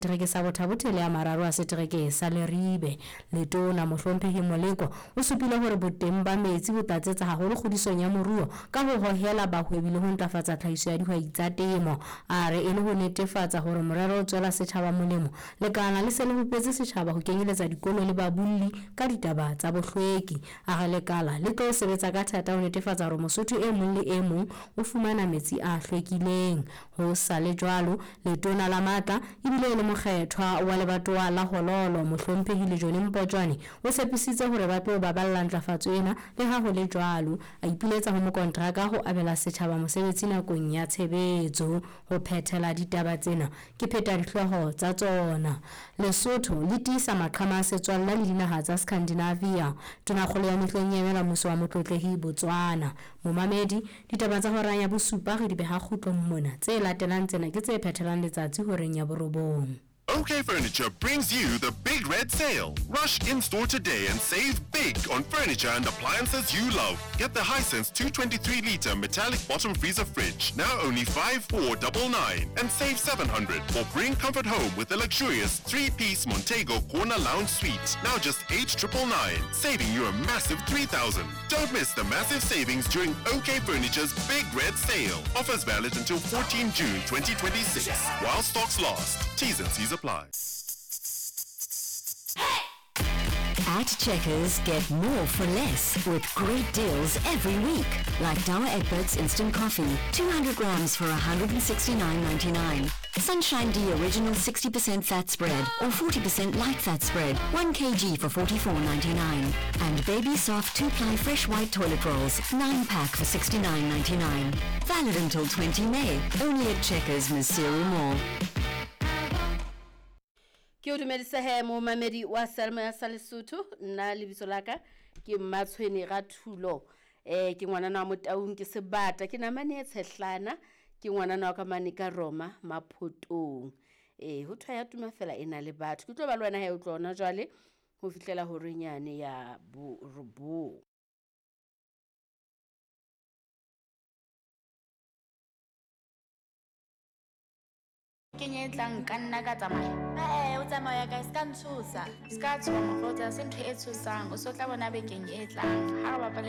Tereke sa bothabotele ya mararo a setereke sa Leribe letona Mohlomphehi Moleko o supile hore boteng ba metsi bo tlatsetsa haholo kgodisong ya moruo ka ho hohela bahwebi le ho ntlafatsa tlhahiso ya dihwai tsa temo. A re e le ho netefatsa hore morero o tswela setjhaba molemo lekana le se le hopetse setjhaba ho kenyeletsa dikolo le babulli ka ditaba tsa bohlweki. A re lekala le tlo sebetsa ka thata ho netefatsa hore Mosotho e mong le e mong o fumana metsi a hlwekileng. Ho sa le jwalo letona la matla ebile le mokgethwa wa lebatowa la Hololo Mohlomphehi Lejone Mpotjwane o tshepisitse hore ba tlo baballa ntlafatso ena le ha ho le jwalo a ipiletsa ho mokontraka ho abela setjhaba mosebetsi nakong ya tshebetso. Ho phethela ditaba tsena ke pheta dihloho tsa tsona. Lesotho le tiisa maqhama a setswalla le dinaha tsa Scandinavia. Tonakgolo ya mehleng ya mela mmuso wa motlotlehi Botswana. Momamedi ditaba tsa hora ya bosupa re di beha kgutlong mona tse latelang tsena ke tse phethelang letsatsi horeng ya borobong. OK Furniture brings you the Big Red Sale. Rush in-store today and save big on furniture and appliances you love. Get the Hisense 223-litre metallic bottom freezer fridge, now only $5,499 and save $700. Or bring comfort home with the luxurious 3-piece Montego Corner Lounge Suite, now just $8,999, saving you a massive $3,000. Don't miss the massive savings during OK Furniture's Big Red Sale. Offers valid until 14 June 2026, while stocks last. T's and C's apply. At Checkers, get more for less with great deals every week. Like Dawa Egberts Instant Coffee, 200 grams for $169.99. Sunshine D Original 60% fat spread or 40% light fat spread, 1 kg for $44.99. And Baby Soft 2-ply fresh white toilet rolls, 9-pack for $69.99. Valid until 20 May. Only at Checkers, Masiru Mall. Ke o dumedisa he mo mamedi wa Salma ya Lesotho nna lebitso laka ke Matshweni ga Thulo ke ngwana na Motaung ke sebata ke namane e tshehlana ke ngwana na ka mane ka Roma Maphotong ho thwa ya tuma fela ena le batho ke tlo ba lwana he o tlona jwale ho fitlela ho renyane ya bo Kenya tlang ka nna ka tsamaya o tsamaya ka ska ntshosa ska tsoma go tsa sentho e tshosang o sotla bona bekeng e tlang ha ba